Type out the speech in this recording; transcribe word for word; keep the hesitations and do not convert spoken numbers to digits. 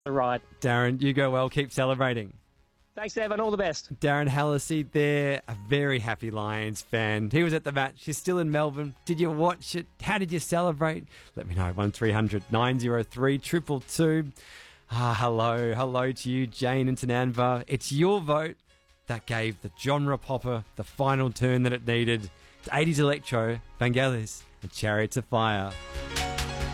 Right. Darren, you go well. Keep celebrating. Thanks, Evan. All the best. Darren Hallisey there, a very happy Lions fan. He was at the match. He's still in Melbourne. Did you watch it? How did you celebrate? Let me know. one three hundred nine oh three two two two. Ah, hello. Hello to you, Jane and Tananva. It's your vote that gave the genre popper the final turn that it needed. It's eighties Electro, Vangelis, and Chariots of Fire.